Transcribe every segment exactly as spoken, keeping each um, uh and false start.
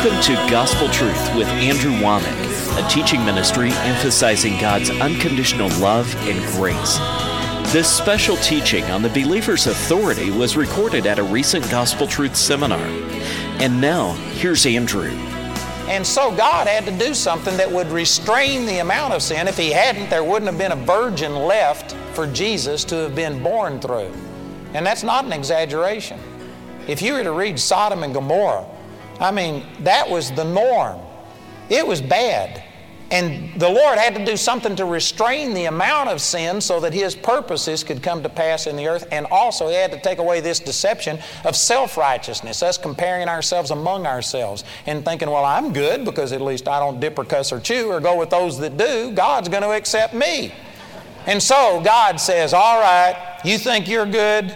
Welcome to Gospel Truth with Andrew Womack, a teaching ministry emphasizing God's unconditional love and grace. This special teaching on the believer's authority was recorded at a recent Gospel Truth seminar. And now, here's Andrew. And so God had to do something that would restrain the amount of sin. If He hadn't, there wouldn't have been a virgin left for Jesus to have been born through. And that's not an exaggeration. If you were to read Sodom and Gomorrah, I mean, that was the norm. It was bad. And the Lord had to do something to restrain the amount of sin so that His purposes could come to pass in the earth. And also He had to take away this deception of self-righteousness, us comparing ourselves among ourselves and thinking, well, I'm good because at least I don't dip or cuss or chew or go with those that do. God's going to accept me. And so God says, all right, you think you're good?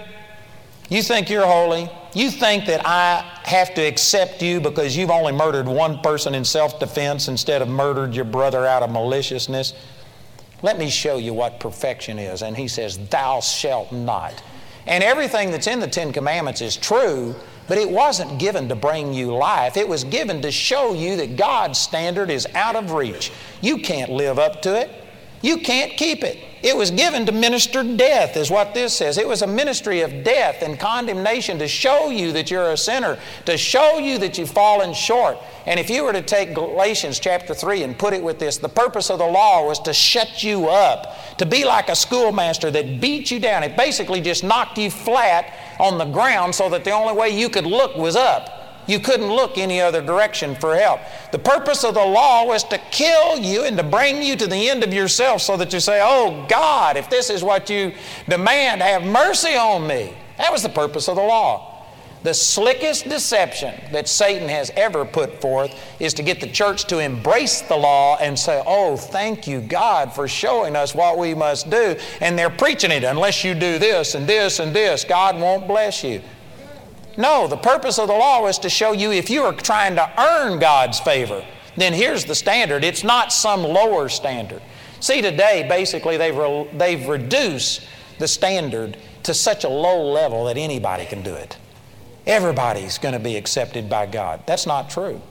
You think you're holy? You think that I have to accept you because you've only murdered one person in self-defense instead of murdered your brother out of maliciousness? Let me show you what perfection is. And He says, thou shalt not. And everything that's in the Ten Commandments is true, but it wasn't given to bring you life. It was given to show you that God's standard is out of reach. You can't live up to it. You can't keep it. It was given to minister death, is what this says. It was a ministry of death and condemnation to show you that you're a sinner, to show you that you've fallen short. And if you were to take Galatians chapter three and put it with this, the purpose of the law was to shut you up, to be like a schoolmaster that beat you down. It basically just knocked you flat on the ground so that the only way you could look was up. You couldn't look any other direction for help. The purpose of the law was to kill you and to bring you to the end of yourself so that you say, oh God, if this is what you demand, have mercy on me. That was the purpose of the law. The slickest deception that Satan has ever put forth is to get the church to embrace the law and say, oh, thank you, God, for showing us what we must do. And they're preaching it. Unless you do this and this and this, God won't bless you. No, the purpose of the law is to show you if you are trying to earn God's favor, then here's the standard. It's not some lower standard. See, today, basically, they've, re- they've reduced the standard to such a low level that anybody can do it. Everybody's going to be accepted by God. That's not true.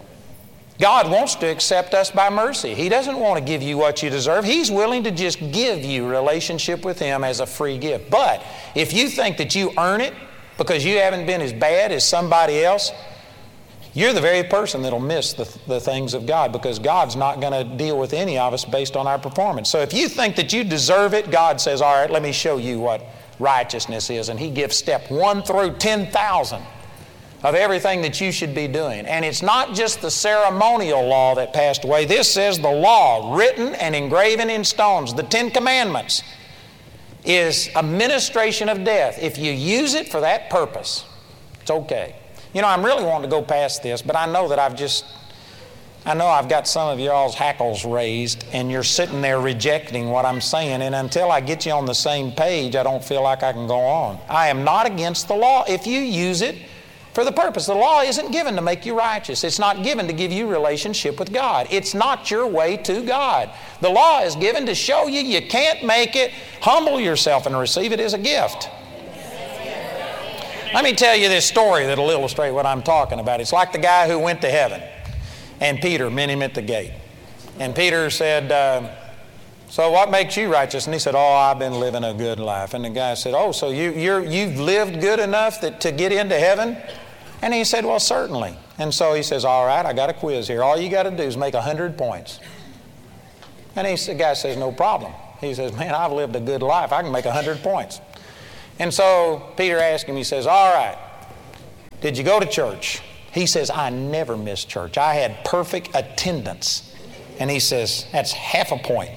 God wants to accept us by mercy. He doesn't want to give you what you deserve. He's willing to just give you relationship with Him as a free gift. But if you think that you earn it, because you haven't been as bad as somebody else, you're the very person that'll miss the, the things of God, because God's not going to deal with any of us based on our performance. So if you think that you deserve it, God says, all right, let me show you what righteousness is. And He gives step one through ten thousand of everything that you should be doing. And it's not just the ceremonial law that passed away. This says the law, written and engraven in stones, the Ten Commandments, is a ministration of death. If you use it for that purpose, it's okay. You know, I'm really wanting to go past this, but I know that I've just, I know I've got some of y'all's hackles raised, and you're sitting there rejecting what I'm saying, and until I get you on the same page, I don't feel like I can go on. I am not against the law if you use it for the purpose. The law isn't given to make you righteous. It's not given to give you relationship with God. It's not your way to God. The law is given to show you you can't make it. Humble yourself and receive it as a gift. Let me tell you this story that'll illustrate what I'm talking about. It's like the guy who went to heaven, and Peter met him at the gate. And Peter said, uh, so what makes you righteous? And he said, oh, I've been living a good life. And the guy said, oh, so you, you're, you've lived good enough that, to get into heaven? And he said, well, certainly. And so he says, all right, I got a quiz here. All you got to do is make one hundred points. And he, the guy says, no problem. He says, man, I've lived a good life. I can make one hundred points. And so Peter asked him, he says, all right, did you go to church? He says, I never missed church. I had perfect attendance. And he says, that's half a point.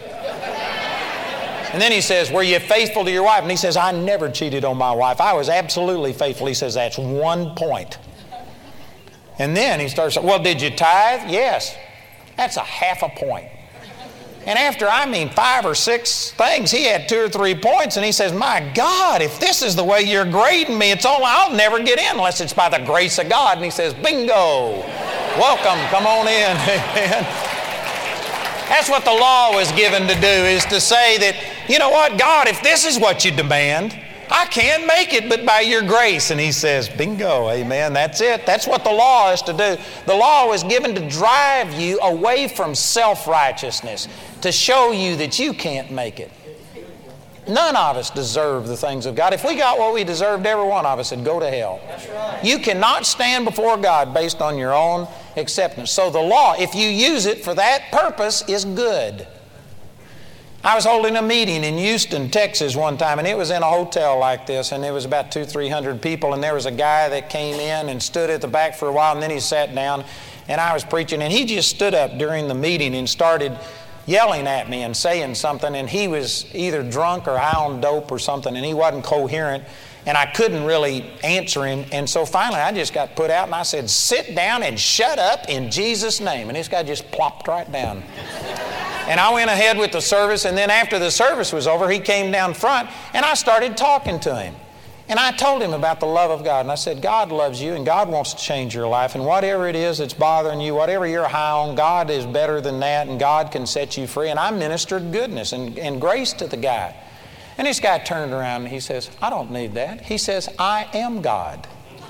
And then he says, were you faithful to your wife? And he says, I never cheated on my wife. I was absolutely faithful. He says, that's one point. And then he starts, well, did you tithe? Yes. That's a half a point. And after, I mean, five or six things, he had two or three points. And he says, my God, if this is the way you're grading me, it's all, I'll never get in unless it's by the grace of God. And he says, bingo. Welcome. Come on in. Amen. That's what the law was given to do, is to say that, you know what, God, if this is what you demand, I can't make it but by your grace. And he says, bingo, amen, that's it. That's what the law is to do. The law was given to drive you away from self-righteousness, to show you that you can't make it. None of us deserve the things of God. If we got what we deserved, every one of us would go to hell. That's right. You cannot stand before God based on your own acceptance. So the law, if you use it for that purpose, is good. I was holding a meeting in Houston, Texas one time, and it was in a hotel like this, and there was about two, three hundred people, and there was a guy that came in and stood at the back for a while, and then he sat down, and I was preaching, and he just stood up during the meeting and started yelling at me and saying something, and he was either drunk or high on dope or something, and he wasn't coherent, and I couldn't really answer him, and so finally I just got put out, and I said, sit down and shut up in Jesus' name, and this guy just plopped right down. And I went ahead with the service, and then after the service was over, he came down front, and I started talking to him. And I told him about the love of God, and I said, God loves you, and God wants to change your life, and whatever it is that's bothering you, whatever you're high on, God is better than that, and God can set you free. And I ministered goodness and, and grace to the guy. And this guy turned around, and he says, I don't need that. He says, I am God.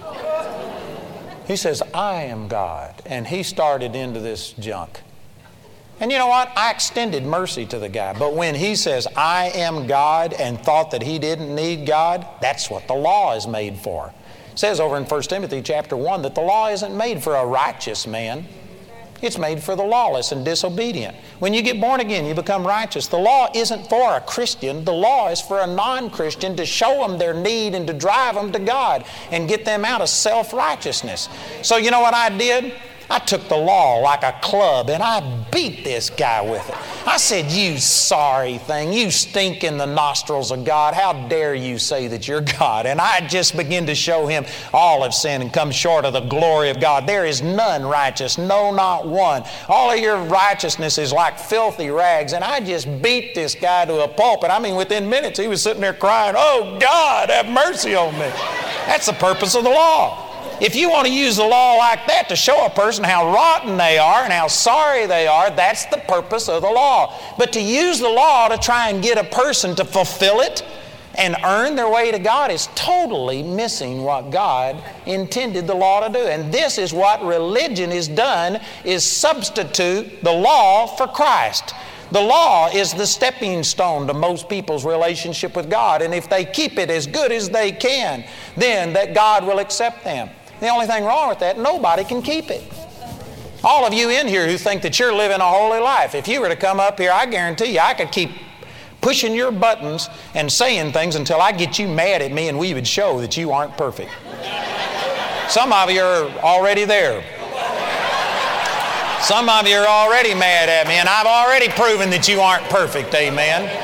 He says, I am God. And he started into this junk. And you know what? I extended mercy to the guy. But when he says, I am God, and thought that he didn't need God, that's what the law is made for. It says over in First Timothy chapter one that the law isn't made for a righteous man. It's made for the lawless and disobedient. When you get born again, you become righteous. The law isn't for a Christian. The law is for a non-Christian to show them their need and to drive them to God and get them out of self-righteousness. So you know what I did? I took the law like a club and I beat this guy with it. I said, you sorry thing, you stink in the nostrils of God. How dare you say that you're God? And I just began to show him all have sinned and come short of the glory of God. There is none righteous, no, not one. All of your righteousness is like filthy rags. And I just beat this guy to a pulp. And I mean, within minutes, he was sitting there crying, oh God, have mercy on me. That's the purpose of the law. If you want to use the law like that to show a person how rotten they are and how sorry they are, that's the purpose of the law. But to use the law to try and get a person to fulfill it and earn their way to God is totally missing what God intended the law to do. And this is what religion has done, is substitute the law for Christ. The law is the stepping stone to most people's relationship with God. And if they keep it as good as they can, then that God will accept them. The only thing wrong with that, nobody can keep it. All of you in here who think that you're living a holy life, if you were to come up here, I guarantee you I could keep pushing your buttons and saying things until I get you mad at me and we would show that you aren't perfect. Some of you are already there. Some of you are already mad at me, and I've already proven that you aren't perfect, amen.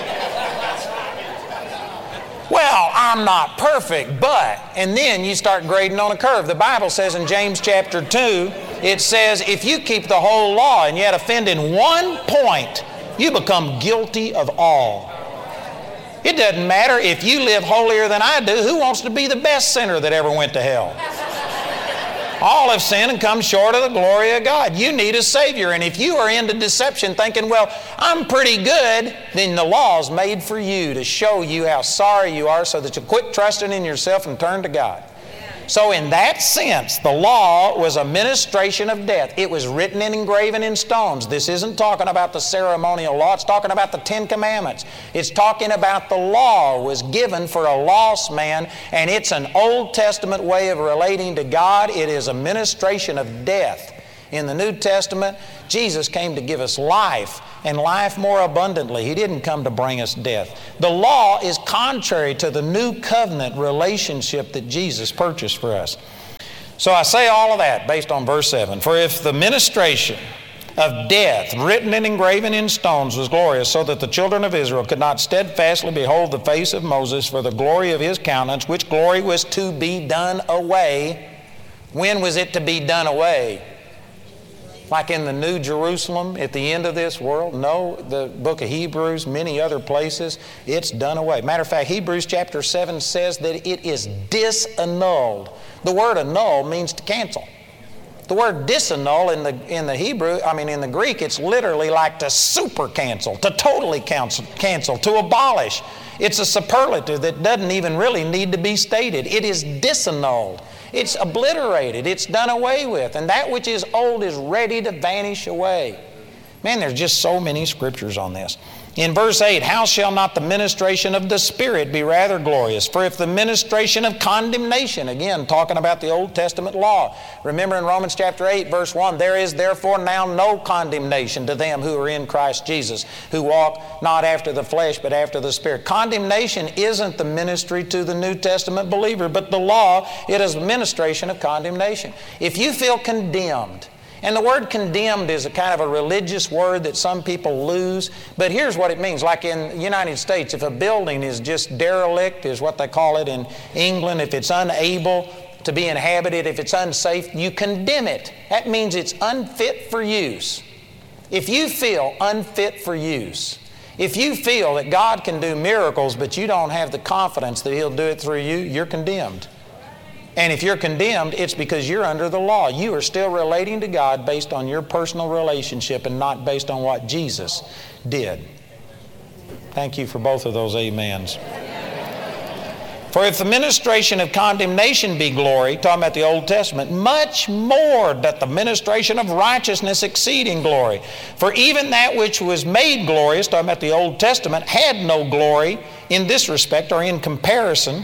Well, I'm not perfect, but, and then you start grading on a curve. The Bible says in James chapter two, it says, if you keep the whole law and yet offend in one point, you become guilty of all. It doesn't matter if you live holier than I do. Who wants to be the best sinner that ever went to hell? All have sinned and come short of the glory of God. You need a Savior. And if you are into deception thinking, well, I'm pretty good, then the law is made for you to show you how sorry you are so that you quit trusting in yourself and turn to God. So in that sense, the law was a ministration of death. It was written and engraven in stones. This isn't talking about the ceremonial law. It's talking about the Ten Commandments. It's talking about the law was given for a lost man, and it's an Old Testament way of relating to God. It is a ministration of death. In the New Testament, Jesus came to give us life, and life more abundantly. He didn't come to bring us death. The law is contrary to the new covenant relationship that Jesus purchased for us. So I say all of that based on verse seven. For if the ministration of death, written and engraven in stones, was glorious, so that the children of Israel could not steadfastly behold the face of Moses for the glory of his countenance, which glory was to be done away. When was it to be done away? Like in the New Jerusalem at the end of this world? No, the book of Hebrews, many other places, it's done away. Matter of fact, Hebrews chapter seven says that it is disannulled. The word annul means to cancel. The word disannul in the in the Hebrew, I mean in the Greek, it's literally like to super cancel, to totally cancel, cancel, to abolish. It's a superlative that doesn't even really need to be stated. It is disannulled. It's obliterated. It's done away with. And that which is old is ready to vanish away. Man, there's just so many scriptures on this. In verse eight, how shall not the ministration of the Spirit be rather glorious? For if the ministration of condemnation, again, talking about the Old Testament law. Remember in Romans chapter eight, verse one, there is therefore now no condemnation to them who are in Christ Jesus, who walk not after the flesh, but after the Spirit. Condemnation isn't the ministry to the New Testament believer, but the law, it is ministration of condemnation. If you feel condemned, and the word condemned is a kind of a religious word that some people lose. But here's what it means. Like in the United States, if a building is just derelict, is what they call it in England, if it's unable to be inhabited, if it's unsafe, you condemn it. That means it's unfit for use. If you feel unfit for use, if you feel that God can do miracles, but you don't have the confidence that He'll do it through you, you're condemned. And if you're condemned, it's because you're under the law. You are still relating to God based on your personal relationship and not based on what Jesus did. Thank you for both of those amens. For if the ministration of condemnation be glory, talking about the Old Testament, much more doth the ministration of righteousness exceed in glory. For even that which was made glorious, talking about the Old Testament, had no glory in this respect or in comparison,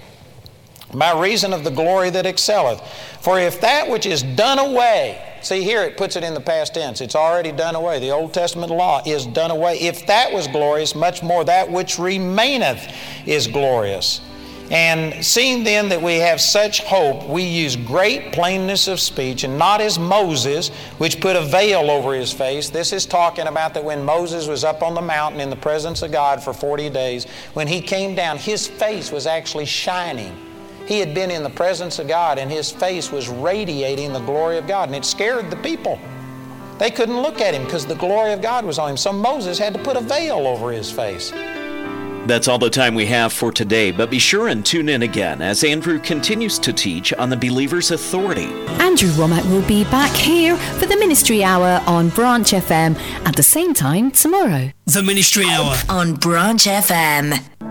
by reason of the glory that excelleth. For if that which is done away, see here it puts it in the past tense, it's already done away. The Old Testament law is done away. If that was glorious, much more that which remaineth is glorious. And seeing then that we have such hope, we use great plainness of speech, and not as Moses, which put a veil over his face. This is talking about that when Moses was up on the mountain in the presence of God for forty days, when he came down, his face was actually shining. He had been in the presence of God, and his face was radiating the glory of God, and it scared the people. They couldn't look at him because the glory of God was on him. So Moses had to put a veil over his face. That's all the time we have for today, but be sure and tune in again as Andrew continues to teach on the believer's authority. Andrew Wommack will be back here for the Ministry Hour on Branch F M at the same time tomorrow. The Ministry Hour on Branch F M.